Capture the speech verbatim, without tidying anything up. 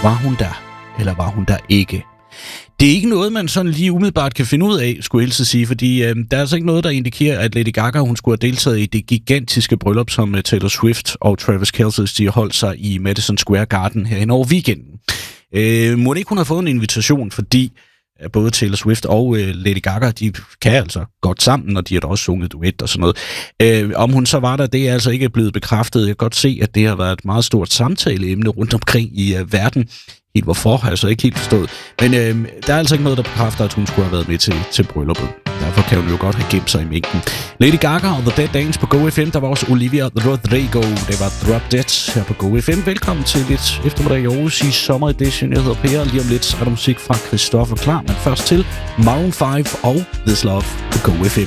Var hun der, eller var hun der ikke? Det er ikke noget, man sådan lige umiddelbart kan finde ud af, skulle jeg helst sige, fordi øh, der er altså ikke noget, der indikerer, at Lady Gaga hun skulle have deltaget i det gigantiske bryllup, som Taylor Swift og Travis Kelce de har holdt sig i Madison Square Garden herinde over weekenden. Øh, må det ikke hun have fået en invitation, fordi både Taylor Swift og øh, Lady Gaga, de kan altså godt sammen, og de har da også sunget duet og sådan noget. Øh, om hun så var der, det er altså ikke blevet bekræftet. Jeg kan godt se, at det har været et meget stort samtaleemne rundt omkring i øh, verden. Helt hvorfor, har jeg så ikke helt forstået. Men øh, der er altså ikke noget, der bekræfter, at hun skulle have været med til, til brylluppet. Derfor kan hun jo godt have gemt sig i mængden. Lady Gaga og The Dead Dance på Go F M. Der var også Olivia Rodrigo. Det var Drop Dead her på Go F M. Velkommen til lidt eftermiddag i Aarhus i Summer Edition. Jeg hedder Per, lige om lidt er der musik fra Christoffer Klar. Men først til Maroon fem og This Love på Go F M.